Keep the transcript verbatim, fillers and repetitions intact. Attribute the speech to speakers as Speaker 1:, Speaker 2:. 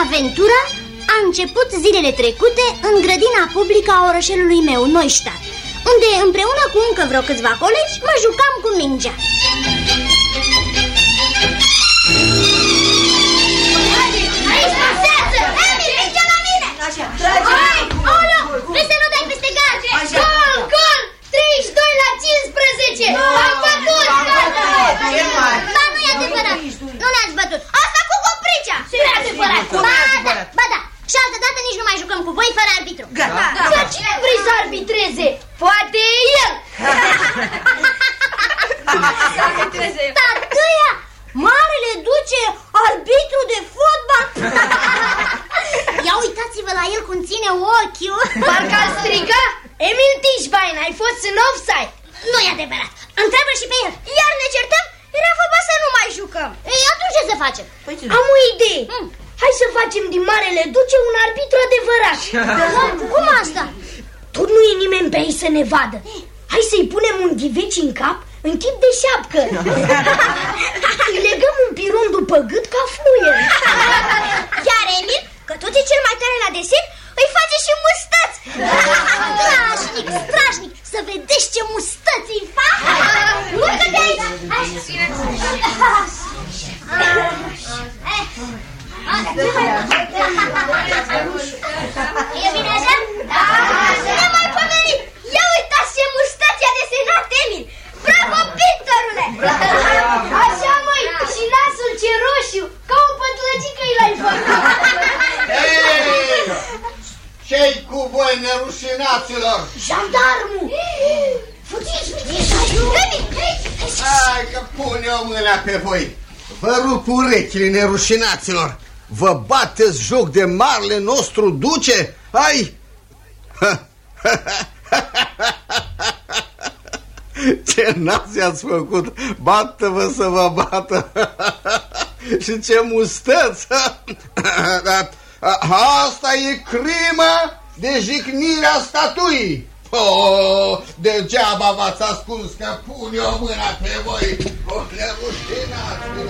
Speaker 1: Aventura a început zilele trecute în grădina publică a orășelului meu, Neustadt, unde împreună cu încă vreo câțiva colegi mă jucam cu mingea. Aici pasează! Emi, mingea la mine! Hai, olo, vrei să nu dai peste gard? Gol, gol! treizeci și doi la cincisprezece! Am bătut! Ba, nu e adevărat! Nu ne-ați bătut! Asta cu copricea! Nu e adevărat! Ba da, ba da! Și altă dată nici nu mai jucăm cu voi fără arbitru. Dar cine vrei să arbitreze? Poate el! Tătăia! Marele duce arbitru de fotbal! Ia uitați-vă la el cum ține ochiul. Parcă al striga: Emil Tișbain, ai fost în offside. Nu e adevărat, întreabă și pe el. Iar ne certăm? Era vorba să nu mai jucăm. Ei, atunci ce să facem? Am o idee. hmm. Hai să facem din Marele Duce un arbitru adevărat. Cum asta? Tot nu e nimeni pe aici să ne vadă. Hai să-i punem un ghiveci în cap în chip de șapcă. Îi legăm un piron după gât ca fluier. Iar Emil, că tot e cel mai tare la desen, îi face și mustăți. Strașnic, strașnic, să vedeți ce mustăți îi fac. Urcă de aici. E bine așa? Da! Ne mai pomenit! Ia uitați ce mustăți a desenat Emil! Bravo, pictorule! Așa, măi, și nasul ce roșu, ca o pătlăgică i l-ai făcut!
Speaker 2: Ce-i cu voi, nerușinaților?
Speaker 1: Jandarmul! Fugiți, fugiți! Emil!
Speaker 2: Hai că pune o mâna pe voi! Vă rup urechile, nerușinaților! Vă bateți joc de marele nostru duce? Hai! Ce nați ați făcut? Bată-vă să vă bată! Și ce mustăți! Asta e crimă de jignirea statuii! Oh, degeaba v-ați ascuns că pune o mână pe voi! O nerușinaților!